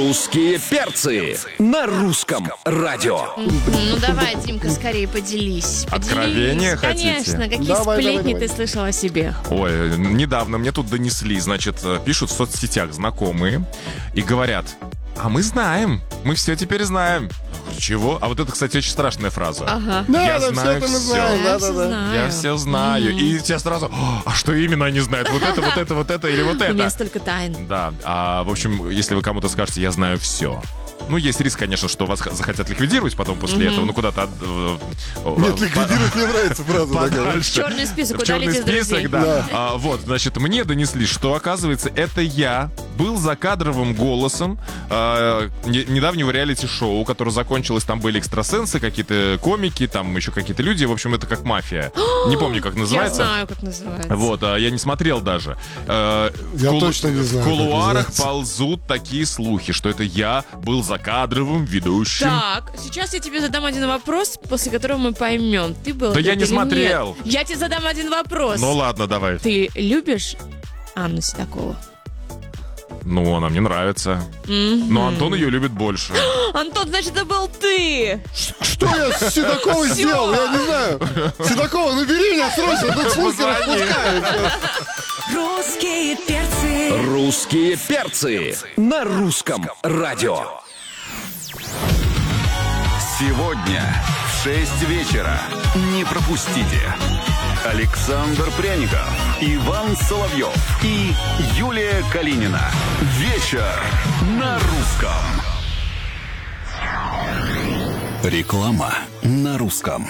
Русские перцы на русском радио. Ну давай, Димка, скорее поделись. Откровения хотите? Конечно, какие Давай, сплетни давай. ты слышал о себе? Ой, недавно мне тут донесли, значит, пишут в соцсетях знакомые и говорят: а мы знаем, мы все теперь знаем. Я говорю, чего? А вот это, кстати, очень страшная фраза. Ага. Я Да, знаю все это мы всё. знаем. Я Да, всё да, да. знаю. Я все знаю. И те сразу: а что именно они знают? Вот это, вот это, вот это или вот У меня это? столько тайн. Да, в общем, если вы кому-то скажете: я знаю все. Ну, есть риск, конечно, что вас захотят ликвидировать потом после этого, ну, куда-то... Нет, ликвидировать мне нравится фраза такая. подальше. В черный список В черный удалить из друзей. список, да. Вот, значит, мне донесли, что, оказывается, это я был закадровым голосом недавнего реалити-шоу, которое закончилось, там были экстрасенсы, какие-то комики, там еще какие-то люди, в общем, это как мафия. Не помню, как Я называется. знаю, как называется. Вот, я не смотрел даже. Я точно не знаю, В как кулуарах называется. ползут такие слухи, что это я был закадровым ведущим. Так, сейчас я тебе задам один вопрос, после которого мы поймем, ты был Да это я не или смотрел. нет. Я тебе задам один вопрос. Ну ладно, давай. Ты любишь Анну Седокову? Ну, она мне нравится. Но Антон ее любит больше. Антон, значит, это был ты! Что я с Седоковой сделал? Я не знаю. Седокова, ну бери меня срочно, тут слухи распускают. Русские перцы. Русские перцы на русском радио. Сегодня в 6 вечера. Не пропустите. Александр Пряников, Иван Соловьев и Юлия Калинина. Вечер на русском. Реклама на русском.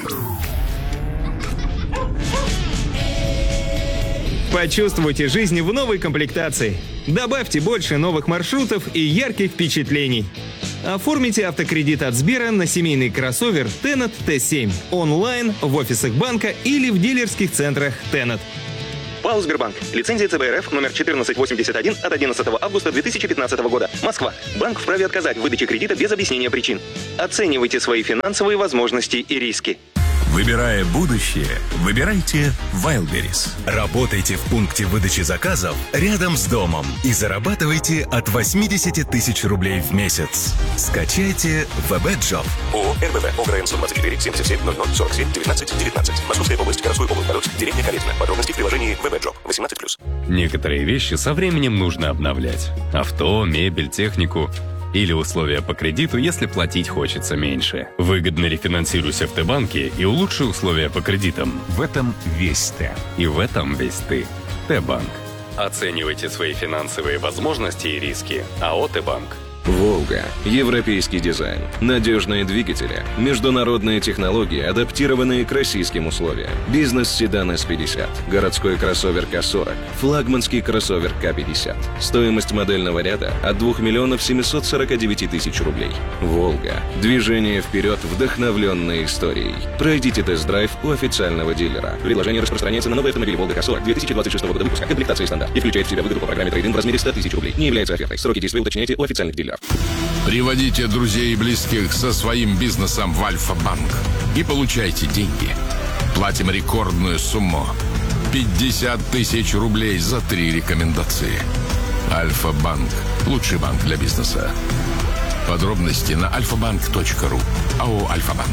Почувствуйте жизнь в новой комплектации. Добавьте больше новых маршрутов и ярких впечатлений. Оформите автокредит от Сбера на семейный кроссовер Tennet T7 онлайн, в офисах банка или в дилерских центрах Tennet. ПАО «Сбербанк». Лицензия ЦБ РФ номер 1481 от 11 августа 2015 года. Москва. Банк вправе отказать в выдаче кредита без объяснения причин. Оценивайте свои финансовые возможности и риски. Выбирая будущее, выбирайте Wildberries. Работайте в пункте выдачи заказов рядом с домом и зарабатывайте от 80 тысяч рублей в месяц. Скачайте VB-Job. ООО РБВ. ОГРН 124 77 00 47 19 19. Московская область, городской округ Породск, деревня Калитина. Подробности в приложении VB-Job. 18+. Некоторые вещи со временем нужно обновлять. Авто, мебель, технику. Или условия по кредиту, если платить хочется меньше. Выгодно рефинансируйся в Т-банке и улучши условия по кредитам. В этом весь Т. И в этом весь ты. Т-банк. Оценивайте свои финансовые возможности и риски. АО «Т-банк». «Волга». Европейский дизайн. Надежные двигатели. Международные технологии, адаптированные к российским условиям. Бизнес-седан С-50. Городской кроссовер К-40. Флагманский кроссовер К-50. Стоимость модельного ряда от 2 миллионов 749 тысяч рублей. «Волга». Движение вперед, вдохновленное историей. Пройдите тест-драйв у официального дилера. Предложение распространяется на новый автомобиль «Волга К-40» 2026 года выпуска. Комплектация стандарт. И включает в себя выгоду по программе трейд-ин в размере 100 тысяч рублей. Не является офертой. Сроки действия уточняйте у официальных дилеров. Приводите друзей и близких со своим бизнесом в Альфа-банк и получайте деньги. Платим рекордную сумму – 50 тысяч рублей за 3 рекомендации. Альфа-банк – лучший банк для бизнеса. Подробности на alfabank.ru. АО «Альфа-банк».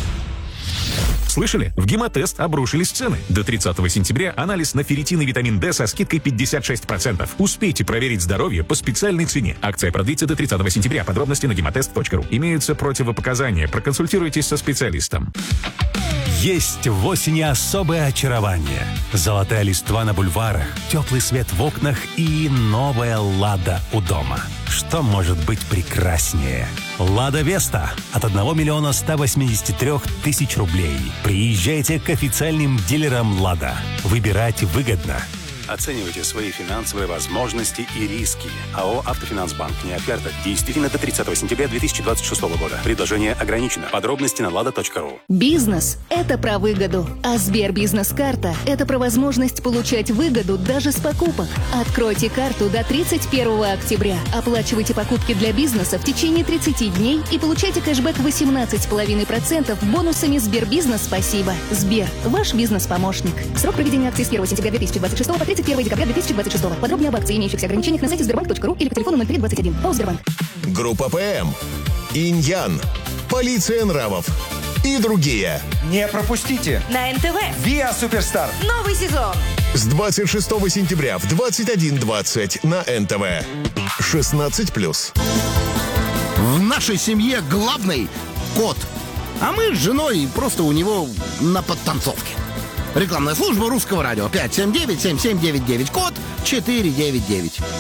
Слышали? В Гемотест обрушились цены. До 30 сентября анализ на ферритин и витамин D со скидкой 56%. Успейте проверить здоровье по специальной цене. Акция продлится до 30 сентября. Подробности на gemotest.ru. Имеются противопоказания. Проконсультируйтесь со специалистом. Есть в осени особое очарование. Золотая листва на бульварах, теплый свет в окнах и новая «Лада» у дома. Что может быть прекраснее? «Лада Веста» от 1 миллиона 183 тысяч рублей. Приезжайте к официальным дилерам «Лада». Выбирать выгодно. Оценивайте свои финансовые возможности и риски. АО «Автофинансбанк». Не оферта. Действительно до 30 сентября 2026 года. Предложение ограничено. Подробности на lada.ru. Бизнес – это про выгоду. А Сбербизнес-карта – это про возможность получать выгоду даже с покупок. Откройте карту до 31 октября. Оплачивайте покупки для бизнеса в течение 30 дней и получайте кэшбэк 18,5% бонусами «Сбербизнес Спасибо». Сбер – ваш бизнес-помощник. Срок проведения акции с 1 сентября 2026 по 31 декабря 2026. Подробнее об акции, имеющихся ограничениях на сайте sberbank.ru или по телефону 0321. ПАО «Сбербанк». Группа ПМ, Иньян, Полиция нравов и другие. Не пропустите. На НТВ. Виа Суперстар. Новый сезон. С 26 сентября в 21:20 на НТВ. 16+. В нашей семье главный кот. А мы с женой просто у него на подтанцовке. Рекламная служба Русского радио. 579-7799. Код 499.